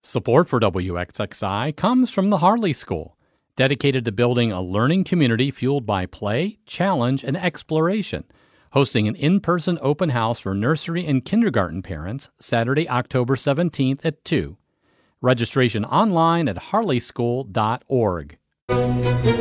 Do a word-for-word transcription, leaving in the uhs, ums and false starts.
Support for W X X I comes from the Harley School, dedicated to building a learning community fueled by play, challenge, and exploration, hosting an in-person open house for nursery and kindergarten parents Saturday, October seventeenth at two. Registration online at harley school dot org.